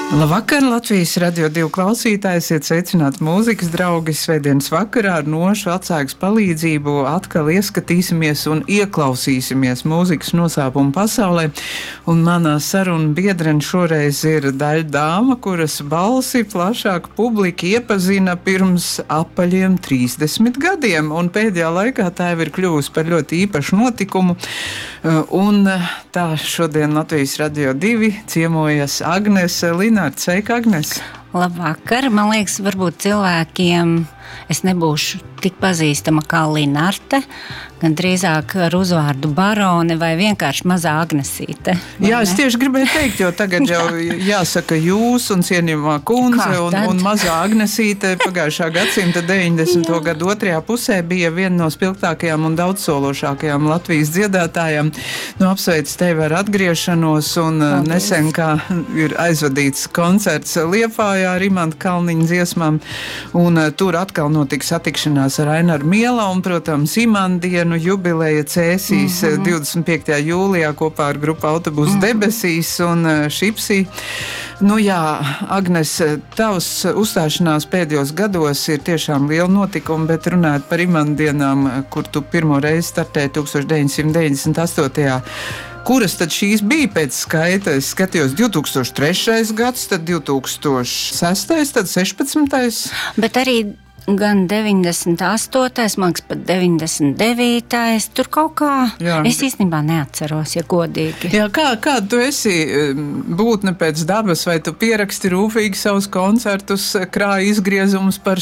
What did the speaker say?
Labvakar, Latvijas Radio 2 klausītāji, esiet sveicināti mūzikas draugi. Svētdienas vakarā ar Nošu Atsēgas palīdzību atkal ieskatīsimies un ieklausīsimies mūzikas nosāpumu pasaulē. Un manā saruna biedrene šoreiz ir daļa dāma, kuras balsi plašāka publika iepazina pirms apaļiem 30 gadiem. Un pēdējā laikā tā jau ir kļuvusi par ļoti īpašu notikumu. Un tā šodien Latvijas Radio 2 ciemojas Agnese Linārte. Sveika, Agnes! Labvakar! Man liekas, varbūt cilvēkiem es nebūšu tik pazīstama kā Linārte, gan drīzāk ar uzvārdu Barone vai vienkārši mazā Agnesīte. Jā, es tieši gribēju teikt, jo tagad jau jāsaka jūs un cienījumā kundze un mazā Agnesīte pagājušā gadsimta 90. gadu otrajā pusē bija viena no spilgtākajām un daudzsološākajām Latvijas dziedātājām. Apsveic tevi ar atgriešanos un nesen, kā ir aizvadīts koncerts Liepājā ar Imanta Kalniņa dziesmām, un tur atkal notiks satikšanās ar Ainaru Miela un, protams, Imandienu jubileja Cēsīs 25. jūlijā kopā ar grupu Autobusu debesīs un Šipsī. Agnes, tavs uzstāšanās pēdējos gados ir tiešām liela notikuma, bet runājot par Imandienām, kur tu pirmo reizi startēji 1998. Kuras tad šīs bija pēc skaita? Es skatījos 2003. gads, tad 2006. tad 16. Bet arī gan 98. man liekas pat 99. Tur kaut kā, es īstenībā neatceros, ja godīgi. Jā, kā tu esi būtne pēc dabas, vai tu pieraksti rūpīgi savus koncertus, krāji izgriezumus par